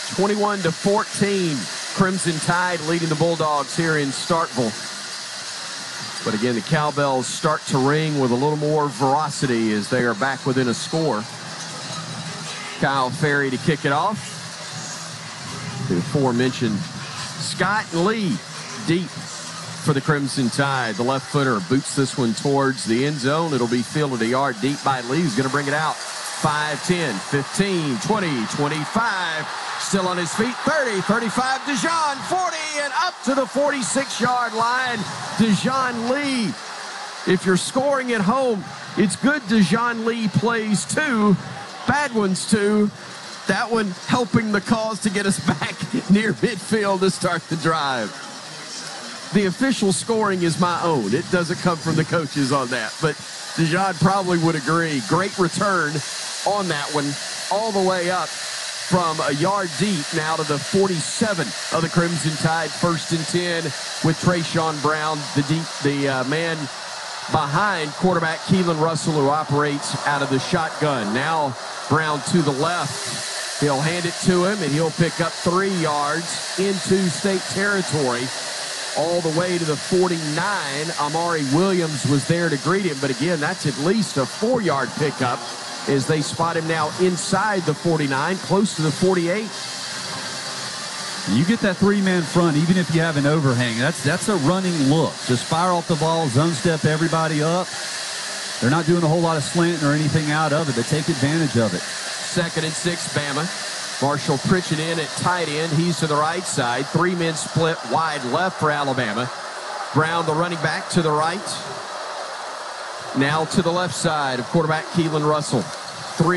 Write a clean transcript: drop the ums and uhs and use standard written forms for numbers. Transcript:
21-14. Crimson Tide leading the Bulldogs here in Starkville. But again, the cowbells start to ring with a little more veracity as they are back within a score. Kyle Ferry to kick it off. The aforementioned Scott Lee deep for the Crimson Tide. The left footer boots this one towards the end zone. It'll be fielded a yard deep by Lee, who's going to bring it out. 5, 10, 15, 20, 25. Still on his feet. 30, 35. Dejon, 40, and up to the 46-yard line. Dejon Lee. If you're scoring at home, it's good Dejon Lee plays too. Bad ones too. That one helping the cause to get us back near midfield to start the drive. The official scoring is my own. It doesn't come from the coaches on that. But Dejon probably would agree. Great return on that one, all the way up from a yard deep now to the 47 of the Crimson Tide. 1st and 10 with Trayshawn Brown, the man behind quarterback Keelan Russell, who operates out of the shotgun. Now Brown to the left. He'll hand it to him, and he'll pick up 3 yards into state territory. All the way to the 49. Amari Williams was there to greet him, but again, that's at least a 4-yard pickup as they spot him now inside the 49, close to the 48. You get that 3-man front, even if you have an overhang. That's a running look. Just fire off the ball, zone step everybody up. They're not doing a whole lot of slanting or anything out of it. They take advantage of it. 2nd and 6, Bama. Marshall Pritchett in at tight end. He's to the right side. 3 men split wide left for Alabama. Brown, the running back, to the right. Now to the left side of quarterback Keelan Russell.